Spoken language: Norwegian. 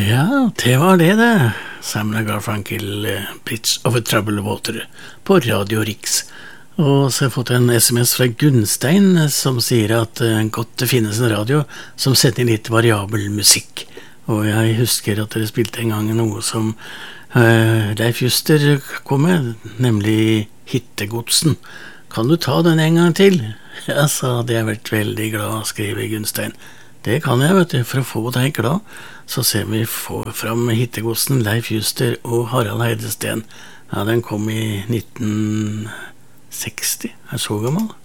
Ja, det var det. Simon & Garfunkel, Bridge over Troubled Water, på Radio Riks. Og så har jeg fått en SMS fra Gunstein, som sier at godt det finnes en radio som setter inn litt variabel musikk. Og jeg husker at dere spilte en gang noe som Leif Juster kom med, nemlig Hittegodsen. Kan du ta den en gang til? Ja, så hadde jeg vært veldig glad, skriver Gunstein. Det kan jeg, vet du, for å få deg glad. Så ser vi få fram Hittegodsen, Leif Juster og Harald Heidesten. Ja, den kom i 1960, er så gammel.